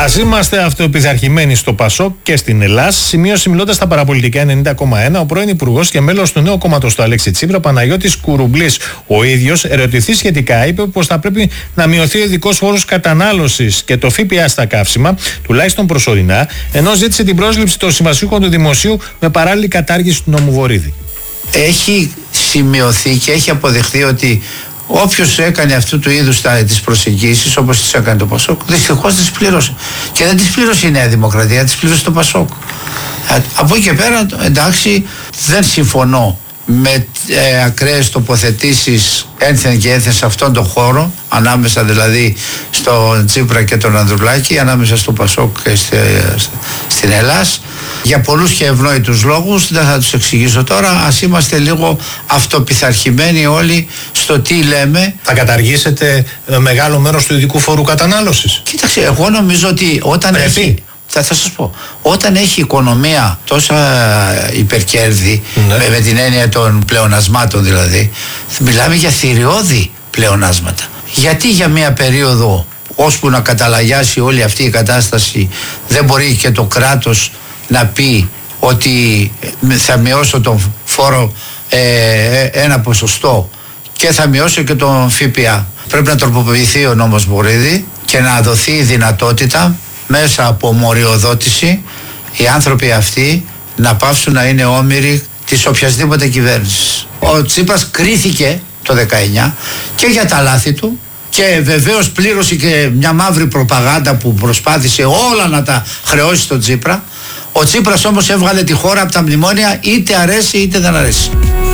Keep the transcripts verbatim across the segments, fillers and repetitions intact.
Ας είμαστε αυτοεπιθαρχημένοι στο Πασόκ και στην Ελλάδα, σημείωσε μιλώντας στα παραπολιτικά ενενήντα κόμμα ένα ο πρώην Υπουργός και μέλος του νέου κόμματος του Αλέξη Τσίπρα, Παναγιώτης Κουρουμπλής. Ο ίδιος, ερωτηθεί σχετικά, είπε πως θα πρέπει να μειωθεί ο ειδικός φόρος κατανάλωσης και το ΦΠΑ στα καύσιμα, τουλάχιστον προσωρινά, ενώ ζήτησε την πρόσληψη των συμβασιούχων του Δημοσίου με παράλληλη κατάργηση του νόμου Βορίδη. Έχει σημειωθεί και έχει αποδειχθεί ότι όποιος έκανε αυτού του είδους τις προσεγγίσεις, όπως τις έκανε το Πασόκ, δυστυχώς τις πλήρωσε. Και δεν τις πλήρωσε η Νέα Δημοκρατία, τις πλήρωσε το Πασόκ. Από εκεί και πέρα, εντάξει, δεν συμφωνώ με ε, ακραίες τοποθετήσεις ένθεν και ένθεν σε αυτόν τον χώρο, ανάμεσα δηλαδή στον Τσίπρα και τον Ανδρουλάκη, ανάμεσα στο Πασόκ και στη, στην Ελλάς, για πολλούς και ευνόητους λόγους, δεν θα τους εξηγήσω τώρα. Ας είμαστε λίγο αυτοπιθαρχημένοι όλοι στο τι λέμε. Θα καταργήσετε μεγάλο μέρος του ειδικού φόρου κατανάλωσης? Κοίταξε, εγώ νομίζω ότι όταν Πρέπει. έχει, θα, θα σας πω, όταν έχει η οικονομία τόσα υπερκέρδη, ναι, με, με την έννοια των πλεονασμάτων δηλαδή, μιλάμε για θηριώδη πλεονάσματα. Γιατί για μια περίοδο, ώσπου να καταλαγιάσει όλη αυτή η κατάσταση, δεν μπορεί και το κράτος να πει ότι θα μειώσω τον φόρο ε, ένα ποσοστό και θα μειώσω και τον ΦΠΑ? Πρέπει να τροποποιηθεί ο νόμος Βορίδη και να δοθεί η δυνατότητα μέσα από μοριοδότηση οι άνθρωποι αυτοί να πάψουν να είναι όμηροι της οποιασδήποτε κυβέρνησης. Ο Τσίπρας κρίθηκε το δεκαεννιά και για τα λάθη του και βεβαίως πλήρωσε και μια μαύρη προπαγάνδα που προσπάθησε όλα να τα χρεώσει στον Τσίπρα. Ο Τσίπρας όμως έβγαλε τη χώρα από τα μνημόνια, είτε αρέσει είτε δεν αρέσει.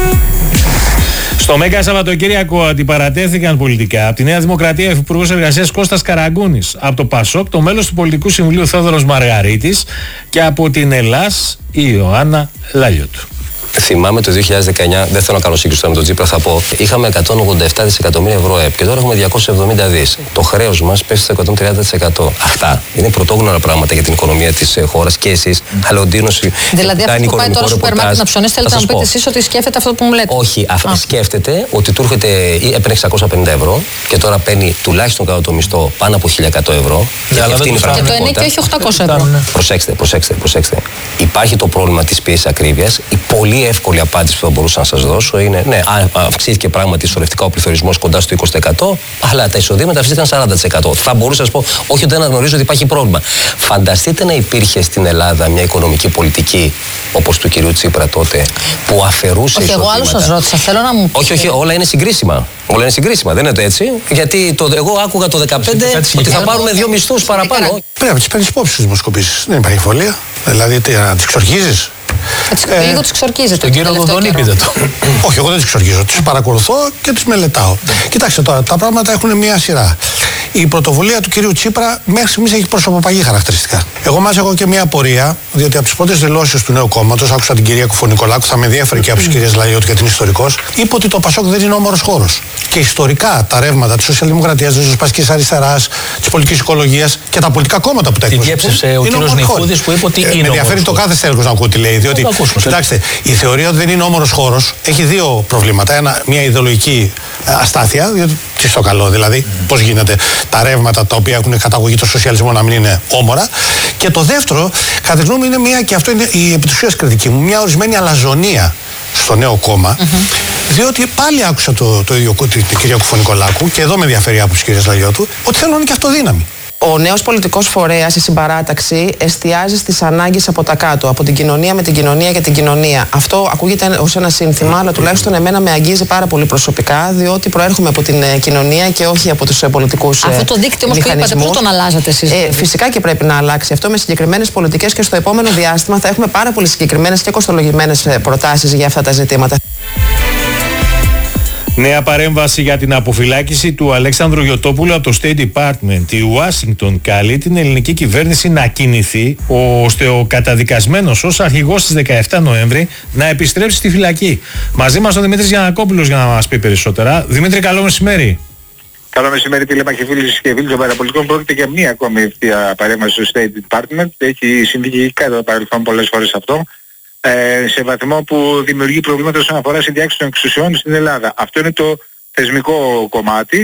Στο Μέγκα Σαββατοκύριακο αντιπαρατέθηκαν πολιτικά από τη Νέα Δημοκρατία ο Υπουργός Εργασίας Κώστας Καραγκούνης, από το Πασόκ το μέλος του Πολιτικού Συμβουλίου Θόδωρος Μαργαρίτης και από την Ελλάς η Ιωάννα Λάλιωτου. Θυμάμαι το δύο χιλιάδες δεκαεννιά, δεν θέλω να κάνω σύγκριση με τον Τσίπρα, θα πω. Είχαμε εκατόν ογδόντα επτά δισεκατομμύρια ευρώ ΕΠ και τώρα έχουμε διακόσια εβδομήντα δις. Το χρέος μας πέφτει στο εκατόν τριάντα τοις εκατό. Αυτά είναι πρωτόγνωρα πράγματα για την οικονομία της χώρας και εσείς. Αλλά ο Ντίνος. Δηλαδή, αυτό που πάει τώρα στο σούπερ μάρκετ να ψωνίσει, θέλετε να μου πείτε εσείς ότι σκέφτεται αυτό που μου λέτε? Όχι, α. σκέφτεται ότι του έρχεται ή έπαιρνε εξακόσια πενήντα ευρώ και τώρα παίρνει τουλάχιστον κατά το μισθό πάνω από χίλια εκατό ευρώ. Και, αυτή είναι και το ενίκιο έχει οκτακόσια ευρώ. Προσέξτε, προσέξτε, προσέξτε. Υπάρχει το πρόβλημα της πίεσης ακρίβειας. Η πολύ εύκολη απάντηση που θα μπορούσα να σας δώσω είναι ναι, αυξήθηκε πράγματι σωρευτικά ο πληθωρισμός κοντά στο είκοσι τοις εκατό, αλλά τα εισοδήματα αυξήθηκαν σαράντα τοις εκατό. Θα μπορούσα να σας πω, όχι ότι δεν αναγνωρίζω ότι υπάρχει πρόβλημα. Φανταστείτε να υπήρχε στην Ελλάδα μια οικονομική πολιτική όπως του κυρίου Τσίπρα τότε, που αφαιρούσε. Όχι, εγώ άλλο σας ρώτησα. Θέλω να μου. Όχι, όχι, όλα είναι συγκρίσιμα. Όλα είναι συγκρίσιμα, δεν είναι το έτσι. Γιατί το, εγώ άκουγα το δεκαπέντε ότι θα πάρουμε δύο μισθούς παραπάνω. Πρέπει να τις παίρνεις υπόψη στις δημοσκοπήσεις. Δεν υπάρχει εμβολία. Δηλαδή, τι, να τις εξορκίζεις? Ε, λίγο τις ξορκίζετε. Τον κύριο Γοδόνη πείτε το. Όχι, εγώ δεν τις ξορκίζω. Τις παρακολουθώ και τις μελετάω. Κοιτάξτε τώρα, τα πράγματα έχουν μία σειρά. Η πρωτοβουλία του κυρίου Τσίπρα μέχρι στιγμής έχει προσωποπαγή χαρακτηριστικά. Εγώ μάζευα και μία απορία, διότι από τις πρώτες δηλώσεις του νέου κόμματος, άκουσα την κυρία Κουφωνικολάκου, θα με ενδιαφέρει και από τις κυρίες Λαϊώτη γιατί είναι ιστορικός, είπε ότι το Πασόκ δεν είναι όμορος χώρος. Και ιστορικά τα ρεύματα της Σοσιαλδημοκρατίας, της Ριζοσπαστικής Αριστεράς, της πολιτικής οικολογίας και τα πολιτικά κόμματα που τα εκπροσωπούν. Την διέψευσε ο κύριος Νικούδης που είπε ότι είναι. Με ενδιαφέρει το κάθε στέλεχος να ακούω τι λέει. Διότι, κοιτάξτε, η θεωρία ότι δεν είναι όμορος χώρος έχει δύο προβλήματα. Ένα, μια ιδεολογική αστάθεια, διότι τι στο καλό δηλαδή, mm. πώς γίνεται τα ρεύματα τα οποία έχουν καταγωγή το σοσιαλισμό να μην είναι όμορα. Και το δεύτερο, κατά τη γνώμη μου, είναι μια, και αυτό είναι η επί της ουσίας κριτική μου, μια ορισμένη αλαζονία στο νέο κόμμα, mm-hmm. διότι πάλι άκουσα το, το ίδιο την, την κυρία Κουφωνικολάκου και εδώ με ενδιαφέρει η άποψη της κυρίας Λαγιώτου, ότι θέλουν και αυτοδύναμη. Ο νέος πολιτικός φορέας, η συμπαράταξη, εστιάζει στις ανάγκες από τα κάτω, από την κοινωνία με την κοινωνία για την κοινωνία. Αυτό ακούγεται ως ένα σύνθημα, αλλά τουλάχιστον εμένα με αγγίζει πάρα πολύ προσωπικά, διότι προέρχομαι από την κοινωνία και όχι από τους πολιτικούς μηχανισμούς. Αυτό το δίκτυο όμως που είπατε, πώς τον αλλάζατε εσείς? Ε, φυσικά και πρέπει να αλλάξει αυτό με συγκεκριμένες πολιτικές και στο επόμενο διάστημα θα έχουμε πάρα πολύ συγκεκριμένες και κοστολογημένες προτάσεις για αυτά τα ζητήματα. Νέα παρέμβαση για την αποφυλάκηση του Αλέξανδρου Γιωτόπουλου από το State Department. Η Ουάσιγκτον καλεί την ελληνική κυβέρνηση να κινηθεί ώστε ο καταδικασμένος ως αρχηγός στις δεκαεφτά Νοέμβρη να επιστρέψει στη φυλακή. Μαζί μας ο Δημήτρης Γιαννακόπουλος για να μας πει περισσότερα. Δημήτρη, καλό μεσημέρι. Καλό μεσημέρι, τηλεμαχοί φίλοι και φίλοι των παραπολιτικών. Πρόκειται για μία ακόμη παρέμβαση στο State Department. Έχει συμβεί κατά το παρελθόν πολλές φορές αυτό. Ε, σε βαθμό που δημιουργεί προβλήματα όσον αφορά συνδιάξη των εξουσιών στην Ελλάδα. Αυτό είναι το θεσμικό κομμάτι.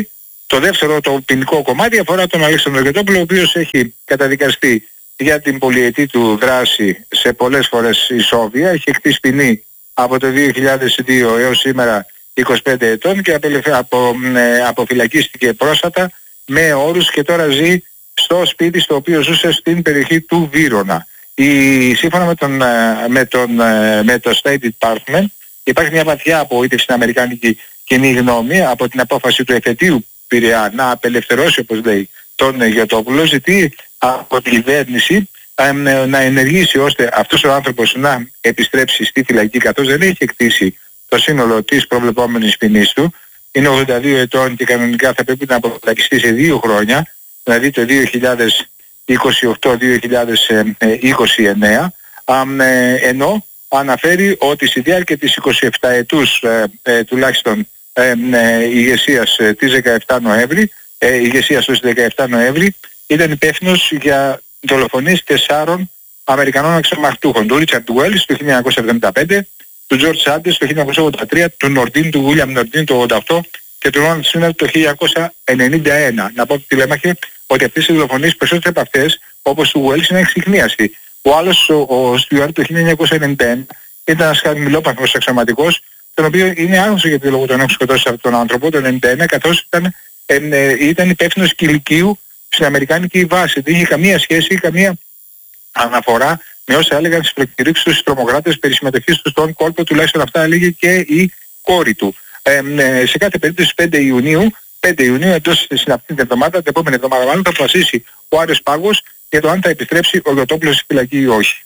Το δεύτερο, το ποινικό κομμάτι, αφορά τον Αλέξανδρο Γετόπουλο, ο οποίος έχει καταδικαστεί για την πολυετή του δράση σε πολλές φορές ισόβια. Έχει χτίσει ποινή από το δύο χιλιάδες δύο έως σήμερα είκοσι πέντε ετών και απο, ε, αποφυλακίστηκε πρόσφατα με όρους και τώρα ζει στο σπίτι στο οποίο ζούσε στην περιοχή του Βύρωνα. Η, σύμφωνα με, τον, με, τον, με το State Department υπάρχει μια βαθιά απογοήτευση στην αμερικάνικη κοινή γνώμη από την απόφαση του εφετείου Πειραιά να απελευθερώσει, όπως λέει, τον Γετόπουλο. Ζητεί από την κυβέρνηση ε, να ενεργήσει ώστε αυτός ο άνθρωπος να επιστρέψει στη φυλακή, καθώς δεν έχει εκτίσει το σύνολο της προβλεπόμενης ποινής του. Είναι ογδόντα δύο ετών και κανονικά θα πρέπει να αποφυλακιστεί σε δύο χρόνια, δηλαδή το δύο χιλιάδες είκοσι οκτώ δύο χιλιάδες είκοσι εννέα, ε, ενώ αναφέρει ότι στη διάρκεια της είκοσι επτά ετούς ε, ε, τουλάχιστον ε, ε, ηγεσίας ε, της δεκαεφτά Νοέμβρη, ε, ηγεσίας της δεκαεφτά Νοέμβρη, ήταν υπεύθυνος για δολοφονίες τεσσάρων Αμερικανών αξιωματούχων, του Ρίτσαρντ Βέλς το χίλια εννιακόσια εβδομήντα πέντε, του Τζορτζ Σάντες το χίλια εννιακόσια ογδόντα τρία, του Νορντίν, του Γουίλιαμ Νορντίν το ογδόντα οκτώ και του Ρόναλντ Σίνερ το χίλια εννιακόσια ενενήντα ένα. Να πω τηλέμαχε ότι αυτές οι δολοφονίες, περισσότερες από αυτές, όπως του Βέλς, είναι εξιχνίαστοι. Ο άλλος, ο, ο Στιουάρτ το χίλια εννιακόσια ενενήντα ένα, ήταν ένας χαμηλόπαθμος αξιωματικός, τον οποίο είναι άγνωστο γιατί λόγω των έχουν σκοτώσει αυτόν τον άνθρωπο το ενενήντα ένα, καθώς ήταν, ε, ε, ήταν υπεύθυνος κηλικίου στην αμερικάνικη βάση. Δεν είχε καμία σχέση, καμία αναφορά με όσα έλεγαν στις προκηρύξεις τους τρομοκράτες περί συμμετοχής του στον κόλπο, τουλάχιστον αυτά έλεγε και η κόρη του. Ε, ε, σε κάθε περίπτωση πέντε Ιουνίου, πέντε Ιουνίου εντός στην αυτή την εβδομάδα, την επόμενη εβδομάδα μάλλον, θα αποφασίσει ο Άριος Πάγος για το αν θα επιστρέψει ο Γετόπουλος στη φυλακή ή όχι.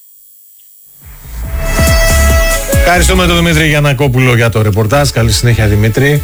Ευχαριστούμε τον Δημήτρη Γιαννακόπουλο για το ρεπορτάζ. Καλή συνέχεια, Δημήτρη.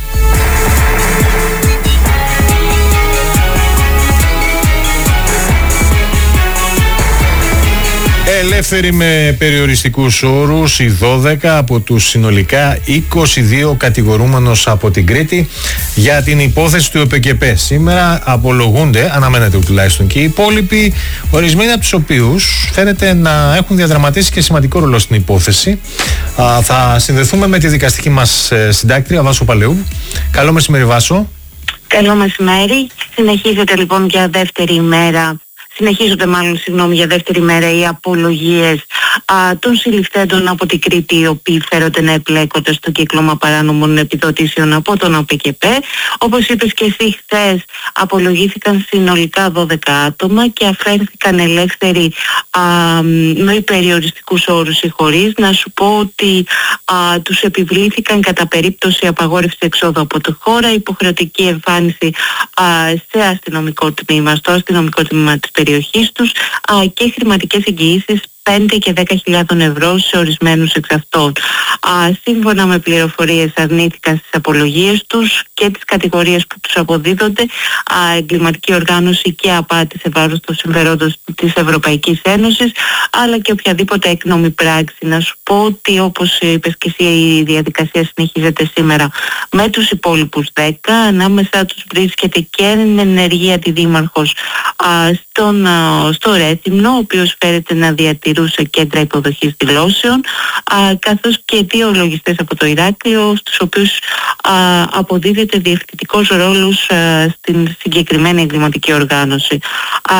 Ελεύθεροι με περιοριστικούς όρους οι δώδεκα από τους συνολικά είκοσι δύο κατηγορούμενους από την Κρήτη για την υπόθεση του ΕΠΚΕΠΕ. Σήμερα απολογούνται, αναμένεται τουλάχιστον, και οι υπόλοιποι, ορισμένοι από τους οποίους φαίνεται να έχουν διαδραματίσει και σημαντικό ρόλο στην υπόθεση. Α, θα συνδεθούμε με τη δικαστική μας συντάκτρια Βάσο Παλαιού. Καλό μεσημέρι, Βάσο. Καλό μεσημέρι. Συνεχίζεται λοιπόν για δεύτερη ημέρα Συνεχίζονται μάλλον συγγνώμη για δεύτερη μέρα οι απολογίες α, των συλληφθέντων από την Κρήτη, οι οποίοι φέρονται να επλέκονται στο κύκλωμα παράνομων επιδοτήσεων από τον ΟΠΚΕΠΕ. Όπως είπες και εσύ χθες, απολογήθηκαν συνολικά δώδεκα άτομα και αφαίρθηκαν ελεύθεροι α, με περιοριστικούς όρους ή χωρίς. Να σου πω ότι α, τους επιβλήθηκαν κατά περίπτωση απαγόρευση εξόδου από τη χώρα, υποχρεωτική εμφάνιση α, σε αστυνομικό τμήμα, στο αστυνομικό τμήμα της περιοχής τους α, και χρηματικές εγγυήσεις πέντε και δέκα χιλιάδες ευρώ σε ορισμένους εξ αυτών. Α, σύμφωνα με πληροφορίες αρνήθηκαν στις απολογίες τους και τις κατηγορίες που τους αποδίδονται, α, εγκληματική οργάνωση και απάτη σε βάρος των συμφερόντων της Ευρωπαϊκής Ένωσης, αλλά και οποιαδήποτε έκνομη πράξη. Να σου πω ότι, όπως είπες και εσύ, η διαδικασία συνεχίζεται σήμερα με τους υπόλοιπους δέκα. Ανάμεσα τους βρίσκεται και ενεργή αντιδήμαρχος α, στον, α, στο Ρέθυμνο, ο οποίος φέρεται να διατηρήσει κέντρα υποδοχής δηλώσεων, α, καθώς και δύο λογιστές από το Ηράκλειο, στους οποίους α, αποδίδεται διευθυντικός ρόλος α, στην συγκεκριμένη εγκληματική οργάνωση. Α,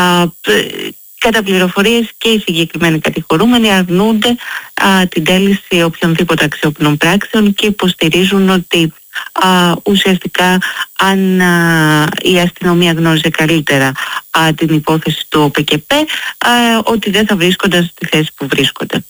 κατά πληροφορίες και οι συγκεκριμένοι κατηγορούμενοι αρνούνται α, την τέλεση οποιονδήποτε αξιόπινων πράξεων και υποστηρίζουν ότι α, ουσιαστικά αν α, η αστυνομία γνώριζε καλύτερα α, την υπόθεση του ΟΠΚΕΠΕ, ότι δεν θα βρίσκονταν στη θέση που βρίσκονται.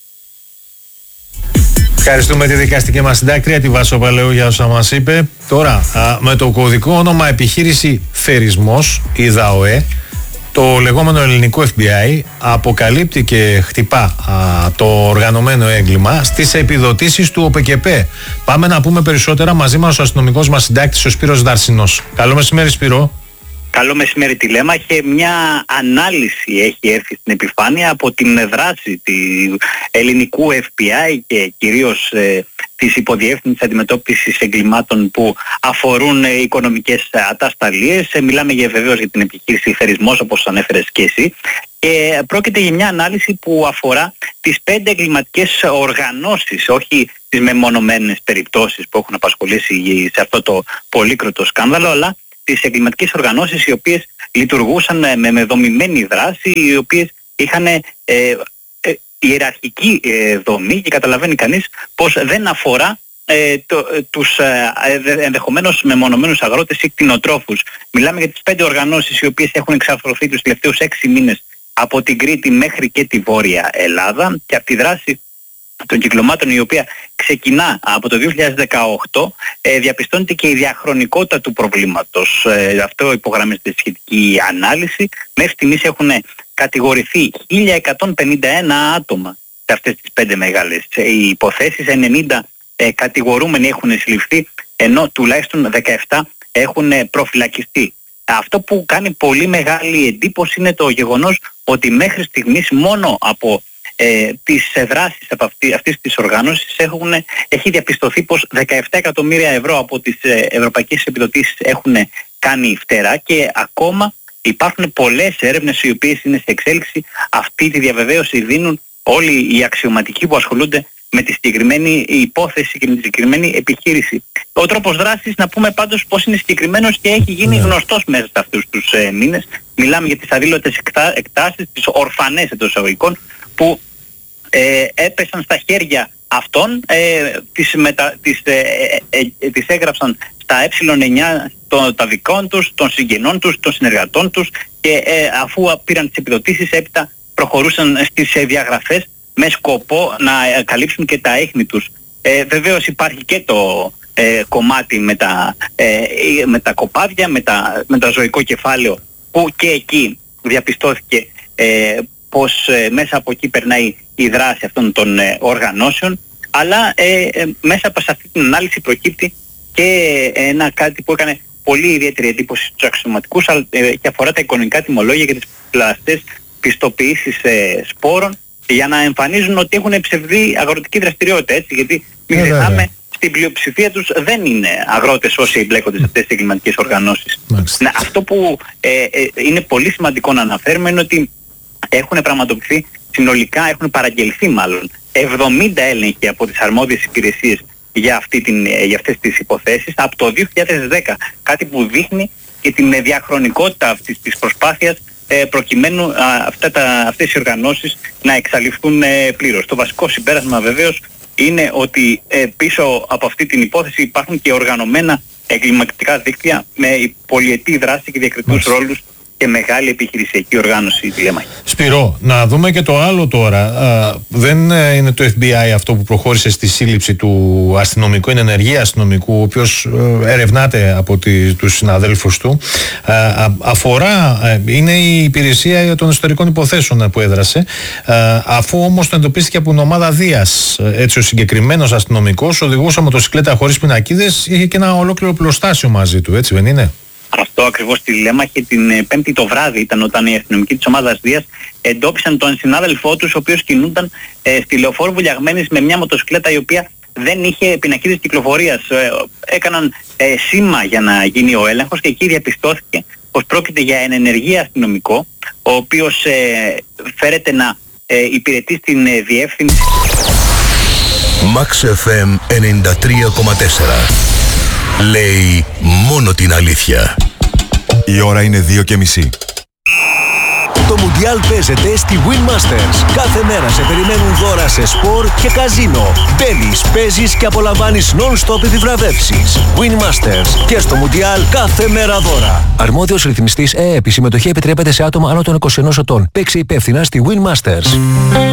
Ευχαριστούμε τη δικαστική μας συντάκτρια, τη Βάσο Παλαιού, για όσα μας είπε. Τώρα, α, με το κωδικό όνομα επιχείρηση Θερισμός, η ΔΑΟΕ, το λεγόμενο ελληνικό εφ μπι άι αποκαλύπτει και χτυπά α, το οργανωμένο έγκλημα στις επιδοτήσεις του ΟΠΚΕΠΕ. Πάμε να πούμε περισσότερα μαζί μας ο αστυνομικός μας συντάκτης, ο Σπύρος Δαρσινός. Καλό μεσημέρι, Σπύρο. Καλό μεσημέρι, τηλέμαχε. Μια ανάλυση έχει έρθει στην επιφάνεια από την δράση του ελληνικού εφ μπι άι και κυρίως ε, της υποδιεύθυνσης αντιμετώπισης εγκλημάτων που αφορούν ε, οικονομικές ατασταλίες. Ε, μιλάμε για, βεβαίως για την επιχείρηση Θερισμός, όπως ανέφερες και εσύ. Και πρόκειται για μια ανάλυση που αφορά τις πέντε εγκληματικές οργανώσεις, όχι τις μεμονωμένες περιπτώσεις που έχουν απασχολήσει σε αυτό το πολύκροτο σκάνδαλο, αλλά τις εγκληματικές οργανώσεις οι οποίες λειτουργούσαν με, με δομημένη δράση, οι οποίες είχαν ε, ε, ιεραρχική ε, δομή και καταλαβαίνει κανείς πως δεν αφορά ε, το, ε, τους ε, ενδεχομένως μεμονωμένους αγρότες ή κτηνοτρόφους. Μιλάμε για τις πέντε οργανώσεις οι οποίες έχουν εξαρθρωθεί τους τελευταίους έξι μήνες από την Κρήτη μέχρι και τη Βόρεια Ελλάδα, και από τη δράση των κυκλωμάτων, η οποία ξεκινά από το δύο χιλιάδες δεκαοκτώ, ε, διαπιστώνεται και η διαχρονικότητα του προβλήματος. Ε, αυτό υπογραμμίζεται στη σχετική ανάλυση. Μέχρι στιγμής έχουν κατηγορηθεί χίλια εκατόν πενήντα ένα άτομα σε αυτές τις πέντε μεγάλες ε, οι υποθέσεις. ενενήντα ε, κατηγορούμενοι έχουν συλληφθεί, ενώ τουλάχιστον δεκαεπτά έχουν ε, προφυλακιστεί. Αυτό που κάνει πολύ μεγάλη εντύπωση είναι το γεγονός ότι μέχρι στιγμής μόνο από ε, τις δράσεις από αυτή, αυτής της οργάνωσης έχουν, έχει διαπιστωθεί πως δεκαεπτά εκατομμύρια ευρώ από τις ε, ευρωπαϊκές επιδοτήσεις έχουν κάνει φτερά, και ακόμα υπάρχουν πολλές έρευνες οι οποίες είναι σε εξέλιξη. Αυτή τη διαβεβαίωση δίνουν όλοι οι αξιωματικοί που ασχολούνται με τη συγκεκριμένη υπόθεση και με τη συγκεκριμένη επιχείρηση. Ο τρόπος δράσης, να πούμε πάντως πως είναι συγκεκριμένος και έχει γίνει γνωστός μέσα σε αυτούς τους ε, μήνες. Μιλάμε για τις αδήλωτες εκτά, εκτάσεις, τις ορφανές εντός εισαγωγικών, που ε, έπεσαν στα χέρια αυτών, ε, τις, μετα, τις, ε, ε, ε, τις έγραψαν στα ε εννιά των τα δικών τους, των συγγενών τους, των συνεργατών τους, και ε, αφού πήραν τις επιδοτήσεις έπειτα προχωρούσαν στις ε, διαγραφές με σκοπό να ε, καλύψουν και τα ίχνη τους. Ε, βεβαίως υπάρχει και το ε, κομμάτι με τα, ε, με τα κοπάδια, με, τα, με το ζωικό κεφάλαιο, που και εκεί διαπιστώθηκε ε, πως ε, μέσα από εκεί περνάει η δράση αυτών των ε, οργανώσεων, αλλά ε, ε, μέσα από αυτή την ανάλυση προκύπτει και ένα κάτι που έκανε πολύ ιδιαίτερη εντύπωση στους αξιωματικούς, αλλά ε, και αφορά τα οικονομικά τιμολόγια και τις πλαστές πιστοποιήσεις ε, σπόρων, για να εμφανίζουν ότι έχουν ψευδή αγροτική δραστηριότητα, έτσι, γιατί μην ξεχνάμε, yeah, στην πλειοψηφία τους δεν είναι αγρότες όσοι εμπλέκονται σε αυτές τις εγκληματικές οργανώσεις. Να, αυτό που ε, ε, είναι πολύ σημαντικό να αναφέρουμε είναι ότι έχουν πραγματοποιηθεί συνολικά, έχουν παραγγελθεί μάλλον εβδομήντα έλεγχοι από τις αρμόδιες υπηρεσίες για, αυτή την, για αυτές τις υποθέσεις από το δύο χιλιάδες δέκα, κάτι που δείχνει και την διαχρονικότητα αυτής της προσπάθειας ε, προκειμένου α, αυτά τα, αυτές οι οργανώσεις να εξαλειφθούν ε, πλήρως. Το βασικό συμπέρασμα βεβαίως είναι ότι ε, πίσω από αυτή την υπόθεση υπάρχουν και οργανωμένα εγκληματικά δίκτυα με πολυετή δράση και διακριτούς ρόλους και μεγάλη επιχειρησιακή οργάνωση τηλέμαχη. Σπυρό, να δούμε και το άλλο τώρα. Α, δεν είναι το εφ μπι άι αυτό που προχώρησε στη σύλληψη του αστυνομικού, είναι ενεργεία αστυνομικού, ο οποίος ε, ερευνάται από τη, τους συναδέλφους του. Α, αφορά, είναι η υπηρεσία των ιστορικών υποθέσεων που έδρασε, α, αφού όμως το εντοπίστηκε από την ομάδα Δίας. Έτσι, ο συγκεκριμένος αστυνομικός οδηγούσε μοτοσυκλέτα χωρίς πινακίδες, είχε και ένα ολόκληρο πλωστάσιο μαζί του, έτσι δεν είναι? Αυτό ακριβώς τη Λέμαχη την Πέμπτη το βράδυ ήταν όταν οι αστυνομικοί της ομάδας Δίας εντόπισαν τον συνάδελφό τους, ο οποίος κινούνταν ε, στη λεωφόρο Βουλιαγμένης με μια μοτοσυκλέτα η οποία δεν είχε πινακίδες κυκλοφορίας. Ε, έκαναν ε, σήμα για να γίνει ο έλεγχος, και εκεί διαπιστώθηκε πως πρόκειται για ενεργεία αστυνομικό, ο οποίος ε, φέρεται να ε, υπηρετεί στην ε, διεύθυνση Max εφ εμ ενενήντα τρία κόμμα τέσσερα. Λέει μόνο την αλήθεια. Η ώρα είναι δύο και μισή. Το Μουντιάλ παίζεται στη Win Masters. Κάθε μέρα σε περιμένουν δώρα σε σπορ και καζίνο. Μπαίνεις, παίζεις και απολαμβάνεις non-stop επιβραβεύσεις. Win Masters και στο Μουντιάλ κάθε μέρα δώρα. Αρμόδιος ρυθμιστής ΕΕΠ. Η συμμετοχή επιτρέπεται σε άτομα άνω των είκοσι ενός ετών. Παίξε υπεύθυνα στη Win Masters.